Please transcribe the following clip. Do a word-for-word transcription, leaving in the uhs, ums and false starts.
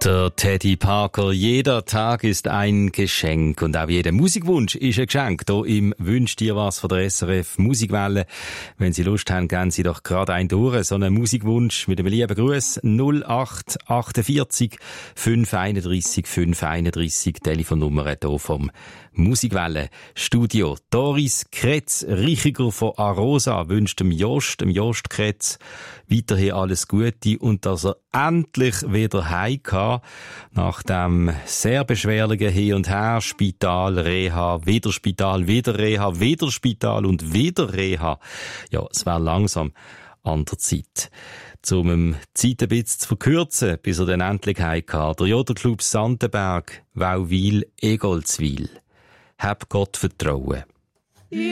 Der Teddy Parker, jeder Tag ist ein Geschenk und auch jeder Musikwunsch ist ein Geschenk. Hier im «Wünsch dir was» von der S R F Musikwelle. Wenn Sie Lust haben, gehen Sie doch gerade ein durch. So einen Musikwunsch mit einem lieben Gruß. null acht achtundvierzig fünf einunddreissig fünf einunddreissig, Telefonnummer hier vom Musikwelle Studio. Doris Kretz, Richiger von Arosa, wünscht dem Jost, dem Jost Kretz, weiterhin alles Gute und dass er endlich wieder heim kann, nach dem sehr beschwerlichen Hin und Her, Spital, Reha, wieder Spital, wieder Reha, wieder Spital und wieder Reha. Ja, es wäre langsam an der Zeit. Um die Zeit ein bisschen zu verkürzen, bis er dann endlich heim kann. Der Joderclub Sandenberg, Wauwil, Egolzwil. Hab Gott Vertrauen.